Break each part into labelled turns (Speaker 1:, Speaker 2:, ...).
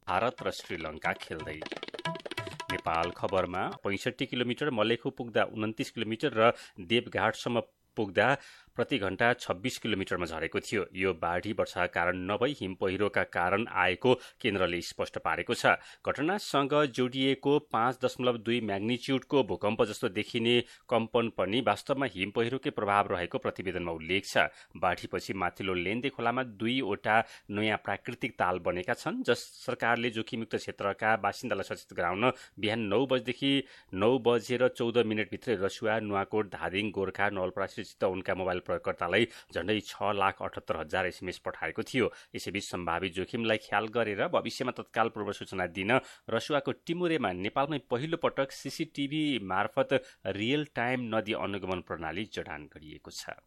Speaker 1: भारत र श्रीलंका खेल्दै। नेपाल खबरमा 65 किलोमिटर, मलेखु पुग्दा 29 किलोमिटर र देवघाटसम्म पुग्दा प्रति घण्टा 26 किलोमिटरमा झरेको थियो। यो बाढी वर्षाका कारण नभई हिम पहिरोका कारण आएको केन्द्रले स्पष्ट पारेको छ। घटनासँग जोडिएको 5.2 म्याग्निच्युडको भूकम्प जस्तो देखिने कम्पन पनि वास्तवमा हिम पहिरोकै प्रभाव रहेको प्रतिवेदनमा उल्लेख छ। बाढीपछि माथिल्लो लेन्दे खोलामा 2वटा नयाँ प्राकृतिक ताल बनेका छन्, जस सरकारले जोखिमयुक्त क्षेत्रका बासिन्दालाई सचेत गराउन बिहान 9 बजेदेखि 9:14 भित्रै रसुवा, नुवाकोट, धादिङ, गोर्खा, नवलपरासी र चितवनका मोबाइल प्रयोगकर्तालाई झण्डै 6,78,000 SMS पठाएको थियो। यसैबीच सम्भावित जोखिमलाई ख्याल गरेर भविष्यमा तत्काल पूर्व सूचना दिन रसुवाको टिमुरेमा नेपालमै पहिलो पटक CCTV मार्फत रियल टाइम नदी अनुगमन प्रणाली जडान गरिएको छ।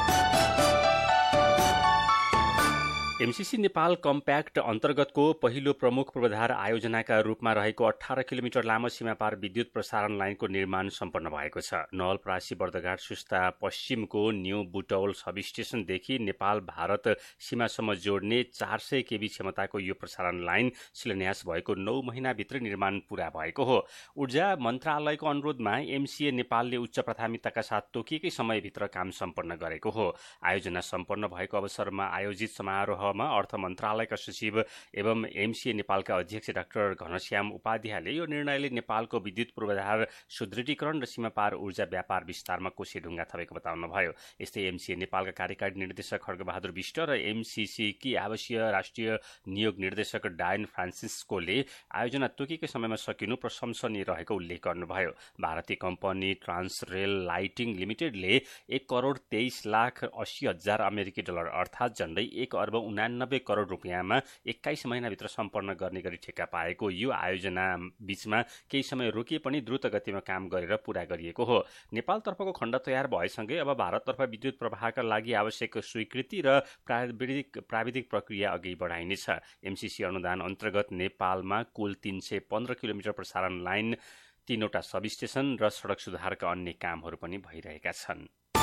Speaker 1: MCC नेपाल कम्प्याक्ट अन्तर्गतको पहिलो प्रमुख पूर्वाधार आयोजनाका रूपमा रहेको 18 किलोमिटर लामो सीमापार विद्युत प्रसारण लाइनको निर्माण सम्पन्न भएको छ। नवलपरासी, बर्दघाट, सुस्ता पश्चिमको न्यू बुटौल सबस्टेशनदेखि नेपाल भारत सीमासम्म जोड्ने 400 केबी क्षमताको यो प्रसारण लाइन शिलान्यास भएको 9 महिनाभित्र निर्माण पूरा भएको हो। ऊर्जा मन्त्रालयको अनुरोधमा MCA नेपालले उच्च प्राथमिकताका साथ तोकिएकै समयभित्र काम सम्पन्न गरेको हो। आयोजना सम्पन्न भएको अवसरमा आयोजित समारोह अर्थ मन्त्रालयका सचिव एवं MCA नेपालका अध्यक्ष डाक्टर घनश्याम उपाध्यायले यो निर्णयले नेपालको विद्युत पूर्वाधार सुदृढीकरण र सीमापार ऊर्जा व्यापार विस्तारमा कोसेढुङ्गा थपेको बताउनुभयो। यस्तै MCA नेपालका कार्यकारी निर्देशक खड्गबहादुर विष्ट र MCC की आवासीय राष्ट्रिय नियोग निर्देशक डायन फ्रान्सिस्कोले आयोजना तोकेकै समयमा सकिनु प्रशंसनीय रहेको उल्लेख गर्नुभयो। भारतीय कम्पनी ट्रान्सरेल लाइटिङ लिमिटेडले 1,23,80,000 अमेरिकी डलर अर्थात् झण्डै 1,89 करोड रुपियाँमा 21 महिनाभित्र सम्पन्न गर्ने गरी ठेक्का पाएको यो आयोजना बीचमा केही समय रोकिए पनि द्रुत गतिमा काम गरेर पूरा गरिएको हो। नेपालतर्फको खण्ड तयार भएसँगै अब भारततर्फ विद्युत प्रवाहका लागि आवश्यक स्वीकृति र प्राविधिक प्रक्रिया अघि बढाइनेछ। MCC अनुदान अन्तर्गत नेपालमा कुल 315 किलोमिटर प्रसारण लाइन, 3वटा सबस्टेशन र सडक सुधारका अन्य कामहरू पनि भइरहेका छन्।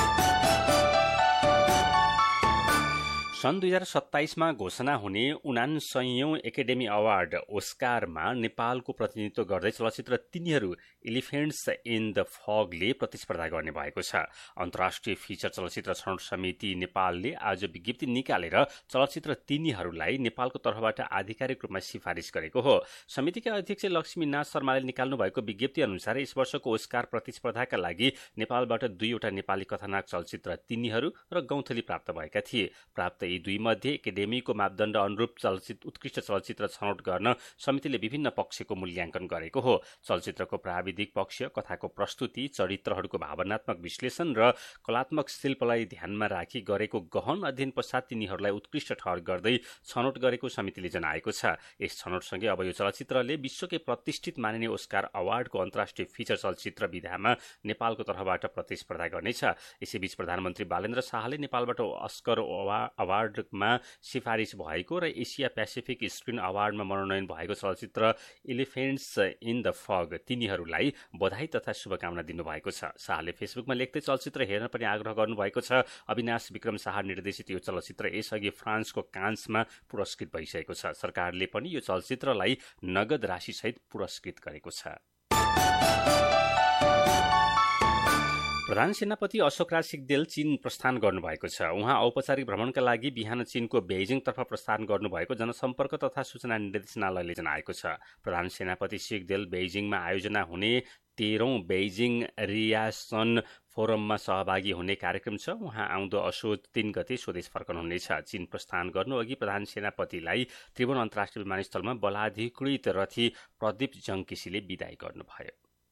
Speaker 1: सन् 2027मा घोषणा हुने 79औं एकाडेमी अवार्ड ओस्कारमा नेपालको प्रतिनिधित्व गर्दै चलचित्र तिनीहरू एलिफेन्ट्स इन द फगले प्रतिस्पर्धा गर्ने भएको छ। अन्तर्राष्ट्रिय फिचर चलचित्र छनौट समिति नेपालले आज विज्ञप्ति निकालेर चलचित्र तिनीहरूलाई नेपालको तर्फबाट आधिकारिक रूपमा सिफारिस गरेको हो। समितिका अध्यक्ष लक्ष्मीनाथ शर्माले निकाल्नु भएको विज्ञप्ति अनुसार यस वर्षको ओस्कार प्रतिस्पर्धाका लागि नेपालबाट 2वटा नेपाली कथानक चलचित्र तिनीहरू र गौँथली प्राप्त भएका थिए। प्राप्त यी दुई मध्ये एकाडेमीको मापदण्ड अनुरूप उत्कृष्ट चलचित्र छनौट गर्न समितिले विभिन्न पक्षको मूल्याङ्कन गरेको हो। चलचित्रको प्राविधिक पक्ष, कथाको प्रस्तुति, चरित्रहरूको भावनात्मक विश्लेषण र कलात्मक शिल्पलाई ध्यानमा राखी गरेको गहन अध्ययन पश्चात तिनीहरूलाई उत्कृष्ट ठहर गर्दै छनौट गरेको समितिले जनाएको छ। यस छनौटसँगै अब यो चलचित्रले विश्वकै प्रतिष्ठित मानिने ओस्कार अवार्डको अन्तर्राष्ट्रिय फिचर चलचित्र विधामा नेपालको तर्फबाट प्रतिस्पर्धा गर्नेछ। यसैबीच प्रधानमन्त्री बालेन्द्र शाहले नेपालबाट अस्कर अवार्डमा सिफारिस भएको र एसिया पेसिफिक स्क्रिन अवार्डमा मनोनयन भएको चलचित्र एलिफेन्ट्स इन द फग तिनीहरूलाई बधाई तथा शुभकामना दिनुभएको छ। शाहले फेसबुकमा लेख्दै चलचित्र हेर्न पनि आग्रह गर्नुभएको छ। अविनाश विक्रम शाह निर्देशित यो चलचित्र यसअघि फ्रान्सको कान्समा पुरस्कृत भइसकेको छ। सरकारले पनि यो चलचित्रलाई नगद राशिसहित पुरस्कृत गरेको छ। प्रधान सेनापति अशोकराज सिग्देल चीन प्रस्थान गर्नुभएको छ। उहाँ औपचारिक भ्रमणका लागि बिहान चीनको बेइजिङतर्फ प्रस्थान गर्नुभएको जनसम्पर्क तथा सूचना निर्देशनालयले जनाएको छ। प्रधान सेनापति सिग्देल बेइजिङमा आयोजना हुने 13औं बेइजिङ रियासन फोरममा सहभागी हुने कार्यक्रम छ। उहाँ आउँदो असोज 3 गते स्वदेश फर्कनुहुनेछ। चीन प्रस्थान गर्नु अघि प्रधान सेनापतिलाई त्रिभुवन अन्तर्राष्ट्रिय विमानस्थलमा बलाधिकृत रथी प्रदीप जङ्किसीले विदाई गर्नुभयो।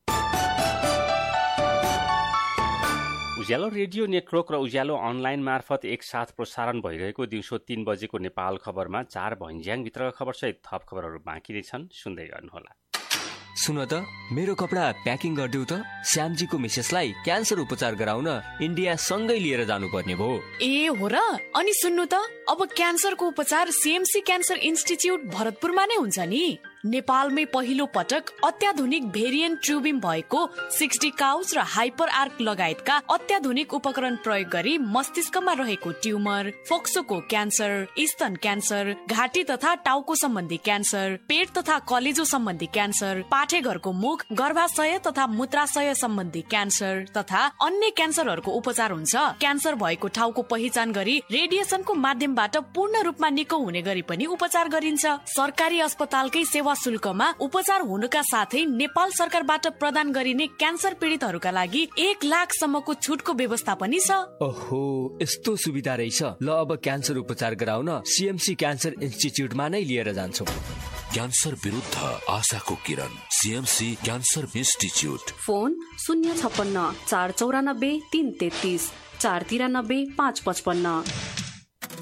Speaker 1: उज्यालो रेडियो नेटवर्क र उज्यालो अनलाइन मार्फत एकसाथ प्रसारण भइरहेको दिउँसो 3 बजेको नेपाल खबरमा 4 भञ्ज्याङभित्रका खबरसहित थप खबरहरू बाँकी नै छन्, सुन्दै गर्नुहोला।
Speaker 2: सुन त, मेरो कपडा प्याकिङ गरिदेऊ त। श्यामजीको मिसेसलाई क्यान्सर उपचार गराउन इन्डिया सँगै लिएर जानुपर्ने भयो।
Speaker 3: ए हो र? अनि सुन्नु त, अब क्यान्सरको उपचार CMC क्यान्सर इन्स्टिच्युट भरतपुरमा नै हुन्छ नि। नेपालमै पहिलो पटक अत्याधुनिक भेरिएन्ट ट्युबिम भएको 60 काउच र हाइपर आर्क लगायतका अत्याधुनिक उपकरण प्रयोग गरी मस्तिष्कमा रहेको ट्युमर, फोक्सोको क्यान्सर, स्तन क्यान्सर, घाँटी तथा टाउको सम्बन्धी क्यान्सर, पेट तथा कलेजो सम्बन्धी क्यान्सर, पाठेघरको मुख, गर्भाशय तथा मूत्राशय सम्बन्धी क्यान्सर तथा अन्य क्यान्सरहरूको उपचार हुन्छ। क्यान्सर भएको ठाउँको पहिचान गरी रेडिएसनको माध्यमबाट पूर्ण रूपमा निको हुने गरी पनि उपचार गरिन्छ। सरकारी अस्पतालकै सेवा शुल्कमा उपचार हुनुका साथै नेपाल सरकारबाट प्रदान गरिने क्यान्सर पीडितहरूका लागि 1 लाखसम्मको छुटको व्यवस्था पनि छ।
Speaker 2: ओहो, यस्तो सुविधा रहेछ। ल अब क्यान्सर उपचार गराउन सीएमसी क्यान्सर इन्स्टिच्युटमा नै लिएर जान्छौँ।
Speaker 4: क्यान्सर विरुद्ध आशाको किरण, सीएमसी क्यान्सर इन्स्टिच्युट।
Speaker 5: फोन 056 494 333 493 555।